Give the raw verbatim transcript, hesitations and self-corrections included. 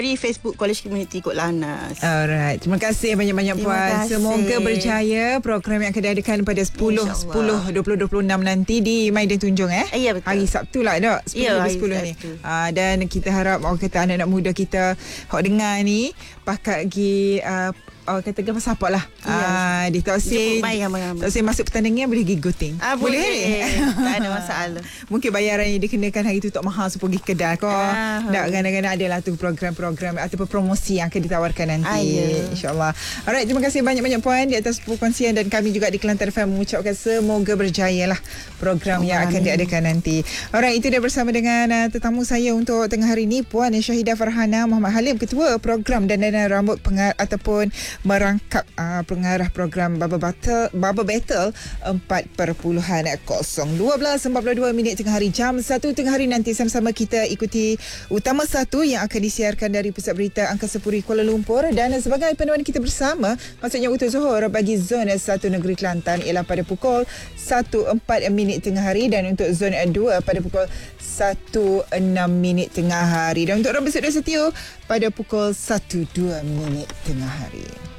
dari Facebook College Community Kod Lanaz. Alright, terima kasih banyak-banyak Terima Puan. kasih. Semoga berjaya program yang akan diadakan pada sepuluh sepuluh dua puluh dua puluh enam nanti di Maidan Tunjung eh. Ya, betul. Hari Sabtu lah dok, sepuluh Ya, lebih hari sepuluh ni. Sabtu. Uh, dan kita harap orang kata anak-anak muda kita hok dengar ni pakat gi uh, orang kata ke pasal apa lah. Ya. Ah, dia tak usah Jemput mai ramai-ramai. tak usah masuk pertandingan, boleh pergi goting. Ah, boleh. Tak ada masalah. Mungkin bayaran yang dikenakan hari tu tak mahal supaya pergi kedai kau. Ah, Tak kadang-kadang adalah tu program-program ataupun promosi yang akan ditawarkan nanti. Ah, ya. InsyaAllah. Alright, terima kasih banyak-banyak Puan di atas perkongsian, dan kami juga di Kelantan F M mengucapkan semoga berjaya lah program yang akan diadakan nanti. Alright, itu dia bersama dengan uh, tetamu saya untuk tengah hari ini, Puan Syahidah Farhana Muhammad Halim, Ketua Program Dandanan Rambut Pengar ataupun merangkap uh, pengarah program Bubble Battle Bubble Battle empat perpuluhan kosong. dua belas empat puluh dua minit tengah hari, jam satu tengah hari nanti sama-sama kita ikuti Utama satu yang akan disiarkan dari Pusat Berita Angkasa Puri Kuala Lumpur, dan sebagai panduan kita bersama, maksudnya untuk Zohor bagi zon satu Negeri Kelantan ialah pada pukul satu empat minit tengah hari, dan untuk zon dua pada pukul satu enam minit tengah hari, dan untuk orang bersedia setia pada pukul satu dua minit tengah hari.